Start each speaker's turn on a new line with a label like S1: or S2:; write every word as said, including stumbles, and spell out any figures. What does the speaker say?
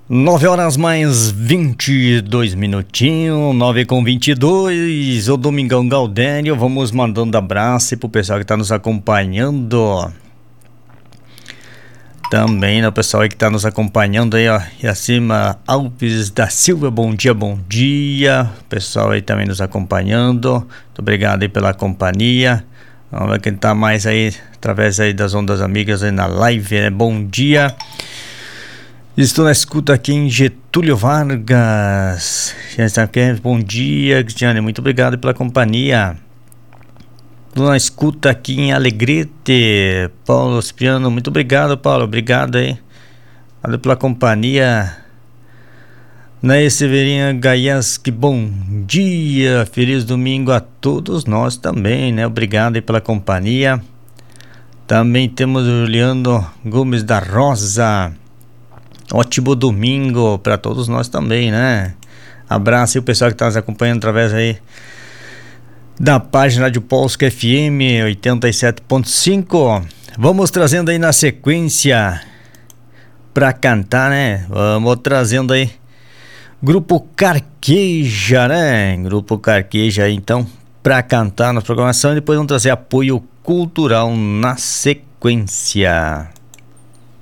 S1: Nove horas mais vinte e dois minutinhos, nove com vinte e dois, o Domingão Gaudério, vamos mandando abraço pro pessoal que tá nos acompanhando. Também, né, o pessoal aí que tá nos acompanhando aí, ó, e acima, Alves da Silva, bom dia, bom dia. O pessoal aí também nos acompanhando, muito obrigado aí pela companhia. Vamos ver quem tá mais aí, através aí das ondas amigas aí na live, né, bom dia. Estou na escuta aqui em Getúlio Vargas. Bom dia, Cristiane. Muito obrigado pela companhia. Estou na escuta aqui em Alegrete. Paulo Cipriano. Muito obrigado, Paulo. Obrigado aí. Valeu pela companhia. Naê Severinha Gaiaski. Bom dia. Feliz domingo a todos nós também, né? Obrigado aí pela companhia. Também temos o Juliano Gomes da Rosa. Ótimo domingo para todos nós também, né? Abraço aí o pessoal que está nos acompanhando através aí da página de Polska F M oitenta e sete ponto cinco. Vamos trazendo aí na sequência para cantar, né? Vamos trazendo aí Grupo Carqueja, né? Grupo Carqueja aí, então, para cantar na programação e depois vamos trazer apoio cultural na sequência.